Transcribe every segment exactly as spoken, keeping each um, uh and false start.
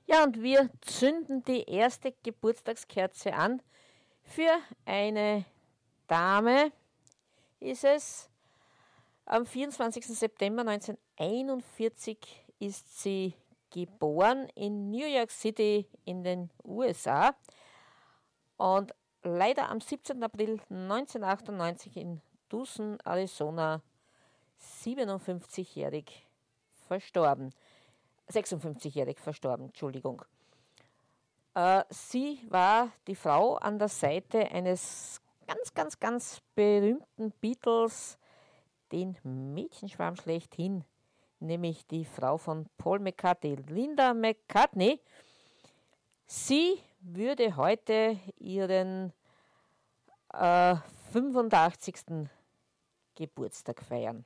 Ja, und wir zünden die erste Geburtstagskerze an. Für eine Dame ist es. Am vierundzwanzigsten September neunzehnhunderteinundvierzig ist sie geboren in New York City in den U S A und leider am siebzehnten April neunzehnhundertachtundneunzig in Tucson, Arizona, siebenundfünfzigjährig verstorben. sechsundfünfzigjährig verstorben, Entschuldigung. Äh, sie war die Frau an der Seite eines ganz, ganz, ganz berühmten Beatles, den Mädchenschwarm schlechthin, nämlich die Frau von Paul McCartney, Linda McCartney. Sie würde heute ihren äh, fünfundachtzigsten Geburtstag feiern.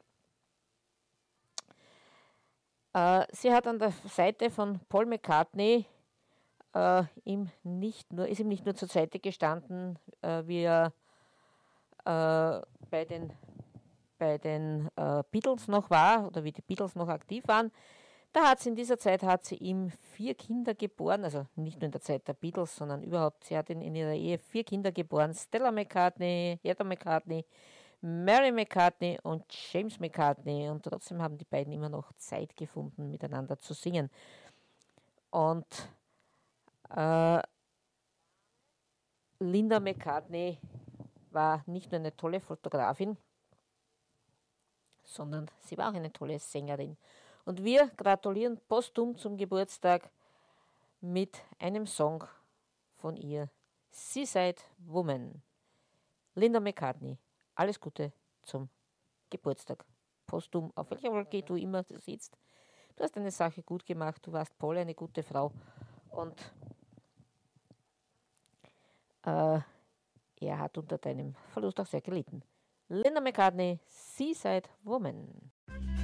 Äh, sie hat an der Seite von Paul McCartney äh, ihm nicht nur, ist ihm nicht nur zur Seite gestanden, äh, wie er äh, bei den, bei den äh, Beatles noch war oder wie die Beatles noch aktiv waren. Da hat sie in dieser Zeit hat sie ihm vier Kinder geboren, also nicht nur in der Zeit der Beatles, sondern überhaupt. Sie hat in, in ihrer Ehe vier Kinder geboren: Stella McCartney, Heather McCartney, Mary McCartney und James McCartney. Und trotzdem haben die beiden immer noch Zeit gefunden, miteinander zu singen. Und äh, Linda McCartney war nicht nur eine tolle Fotografin, sondern sie war auch eine tolle Sängerin. Und wir gratulieren posthum zum Geburtstag mit einem Song von ihr, Seaside Woman. Linda McCartney, alles Gute zum Geburtstag. Posthum, auf welcher Wolke du immer sitzt. Du hast eine Sache gut gemacht, du warst Paul, eine gute Frau. Und äh, er hat unter deinem Verlust auch sehr gelitten. Linda McCartney, Seaside Woman.